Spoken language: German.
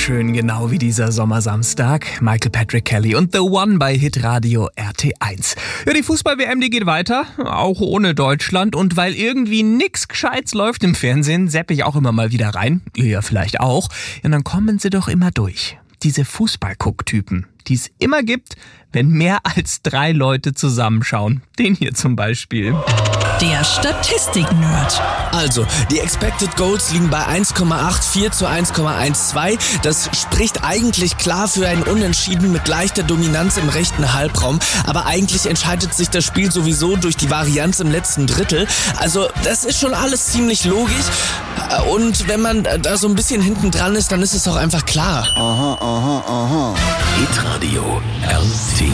wunderschön, genau wie dieser Sommersamstag. Michael Patrick Kelly und The One bei Hitradio RT1. Ja, die Fußball-WM, die geht weiter, auch ohne Deutschland. Und weil irgendwie nix Gescheites läuft im Fernsehen, zapp ich auch immer mal wieder rein. Ihr ja vielleicht auch. Und dann kommen sie doch immer durch. Diese Fußball-Guck-Typen, die es immer gibt, wenn mehr als 3 Leute zusammenschauen. Den hier zum Beispiel. Der Statistik-Nerd. Also, die Expected Goals liegen bei 1,84 zu 1,12. Das spricht eigentlich klar für ein Unentschieden mit leichter Dominanz im rechten Halbraum. Aber eigentlich entscheidet sich das Spiel sowieso durch die Varianz im letzten Drittel. Also, das ist schon alles ziemlich logisch. Und wenn man da so ein bisschen hinten dran ist, dann ist es auch einfach klar. Hitradio RT.